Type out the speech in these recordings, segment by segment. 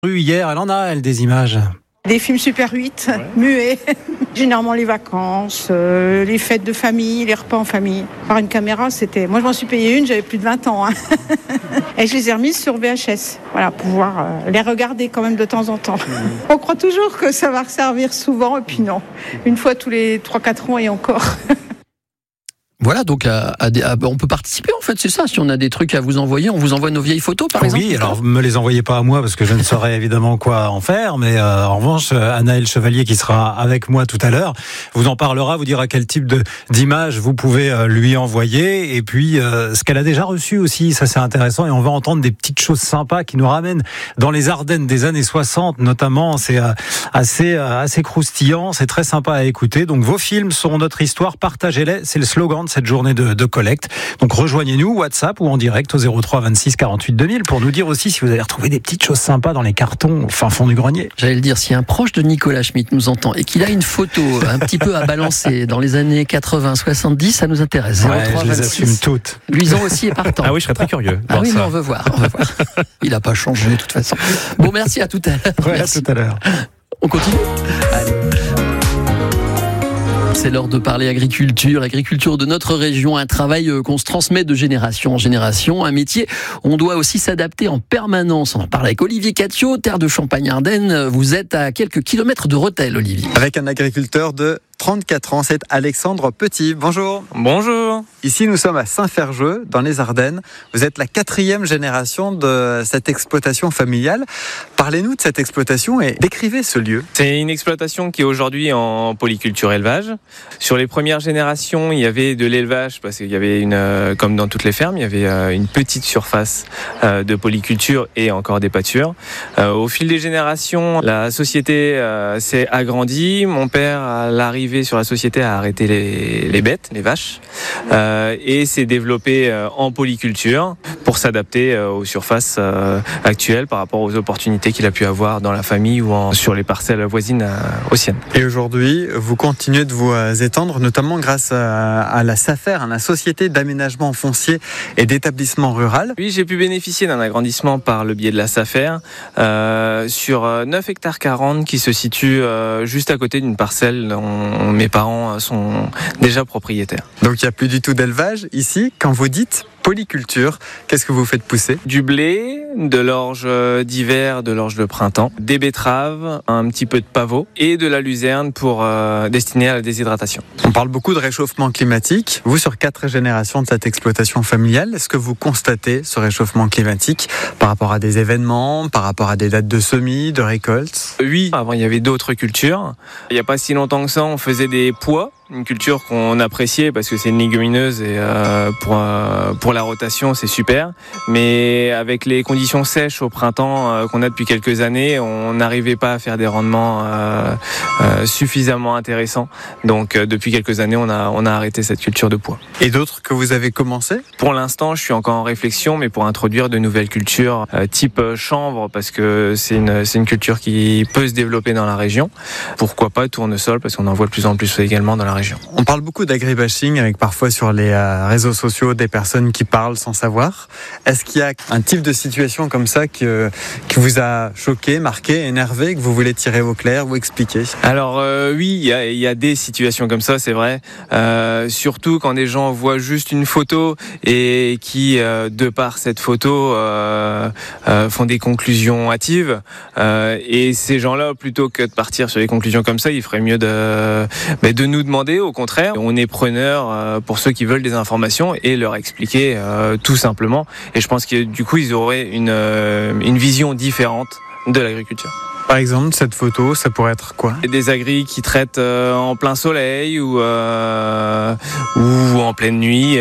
Hier, elle en a, elle, des images. Des films Super 8, muets. Généralement les vacances, les fêtes de famille, les repas en famille. Par une caméra, c'était... Moi, je m'en suis payé une, j'avais plus de 20 ans. Et je les ai remises sur VHS. Voilà, pour pouvoir les regarder quand même de temps en temps. On croit toujours que ça va resservir souvent, et puis non. Une fois tous les 3-4 ans et encore. Voilà, donc on peut participer en fait, c'est ça. Si on a des trucs à vous envoyer, on vous envoie nos vieilles photos par exemple. Oui, alors me les envoyez pas à moi parce que je ne saurais évidemment quoi en faire, mais en revanche, Anaëlle Chevalier qui sera avec moi tout à l'heure, vous en parlera, vous dira quel type d'image vous pouvez lui envoyer et puis ce qu'elle a déjà reçu aussi, ça c'est intéressant et on va entendre des petites choses sympas qui nous ramènent dans les Ardennes des années 60 notamment, c'est assez croustillant, c'est très sympa à écouter. Donc vos films seront notre histoire, partagez-les, c'est le slogan de cette journée de collecte. Donc rejoignez-nous, WhatsApp ou en direct au 03 26 48 2000 pour nous dire aussi si vous avez retrouvé des petites choses sympas dans les cartons au fin fond du grenier. J'allais le dire, si un proche de Nicolas Schmitt nous entend et qu'il a une photo un petit peu à balancer dans les années 80-70, ça nous intéresse. Ouais, 03 je les 26. Assume toutes. Luisant aussi est partant. Ah oui, je serais très curieux. Ah oui, mais on veut voir. Il n'a pas changé de toute façon. Bon, merci, à tout à l'heure. Ouais, à tout à l'heure. On continue. Allez. C'est l'heure de parler agriculture de notre région, un travail qu'on se transmet de génération en génération, un métier où on doit aussi s'adapter en permanence. On en parle avec Olivier Cattiot, terre de Champagne-Ardenne. Vous êtes à quelques kilomètres de Rethel, Olivier. Avec un agriculteur de 34 ans, c'est Alexandre Petit. Bonjour. Bonjour. Ici, nous sommes à Saint-Ferjeux, dans les Ardennes. Vous êtes la 4e génération de cette exploitation familiale. Parlez-nous de cette exploitation et décrivez ce lieu. C'est une exploitation qui est aujourd'hui en polyculture élevage. Sur les premières générations, il y avait de l'élevage parce qu'il y avait comme dans toutes les fermes, il y avait une petite surface de polyculture et encore des pâtures. Au fil des générations, la société s'est agrandie. Mon père, à l'arrivée sur la société, a arrêté les bêtes, les vaches, et s'est développé en polyculture pour s'adapter aux surfaces actuelles par rapport aux opportunités qu'il a pu avoir dans la famille ou sur les parcelles voisines aux siennes. Et aujourd'hui, vous continuez de vous étendre, notamment grâce à la SAFER, la Société d'aménagement foncier et d'établissement rural. Oui, j'ai pu bénéficier d'un agrandissement par le biais de la SAFER sur 9 hectares 40 qui se situe juste à côté d'une parcelle dont mes parents sont déjà propriétaires. Donc il n'y a plus du tout d'élevage ici. Quand vous dites polyculture, qu'est-ce que vous faites pousser ? Du blé, de l'orge d'hiver, de l'orge de printemps, des betteraves, un petit peu de pavot et de la luzerne pour destiner à la déshydratation. On parle beaucoup de réchauffement climatique. Vous, sur 4 générations de cette exploitation familiale, est-ce que vous constatez ce réchauffement climatique par rapport à des événements, par rapport à des dates de semis, de récoltes ? Oui, avant il y avait d'autres cultures. Il n'y a pas si longtemps que ça, on faisait des pois. Une culture qu'on appréciait parce que c'est une légumineuse et pour la rotation c'est super. Mais avec les conditions sèches au printemps qu'on a depuis quelques années, on n'arrivait pas à faire des rendements suffisamment intéressants. Donc depuis quelques années, on a arrêté cette culture de pois. Et d'autres que vous avez commencé ? Pour l'instant, je suis encore en réflexion, mais pour introduire de nouvelles cultures type chanvre parce que c'est une culture qui peut se développer dans la région. Pourquoi pas tournesol parce qu'on en voit de plus en plus également dans la région. On parle beaucoup d'agribashing avec parfois sur les réseaux sociaux des personnes qui parlent sans savoir. Est-ce qu'il y a un type de situation comme ça qui vous a choqué, marqué, énervé, que vous voulez tirer au clair ou expliquer ? Alors oui, il y a des situations comme ça, c'est vrai. Surtout quand des gens voient juste une photo et qui, de par cette photo, font des conclusions hâtives. Et ces gens-là, plutôt que de partir sur des conclusions comme ça, il ferait mieux de nous demander. Au contraire, on est preneur pour ceux qui veulent des informations et leur expliquer tout simplement. Et je pense que du coup, ils auraient une vision différente de l'agriculture. Par exemple, cette photo, ça pourrait être quoi ? Des agris qui traitent en plein soleil ou en pleine nuit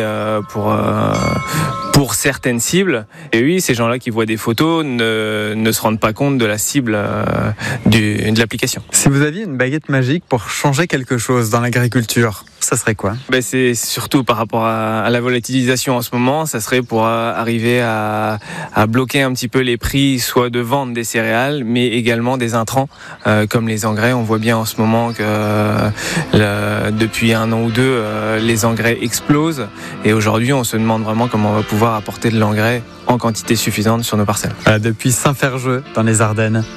pour certaines cibles. Et oui, ces gens-là qui voient des photos ne se rendent pas compte de la cible de l'application. Si vous aviez une baguette magique pour changer quelque chose dans l'agriculture, ça serait quoi ? C'est surtout par rapport à la volatilisation en ce moment, ça serait pour arriver à bloquer un petit peu les prix, soit de vente des céréales, mais également des intrants, comme les engrais. On voit bien en ce moment que depuis 1 an ou 2, les engrais explosent. Et aujourd'hui, on se demande vraiment comment on va pouvoir apporter de l'engrais en quantité suffisante sur nos parcelles. Depuis Saint-Ferjeux, dans les Ardennes.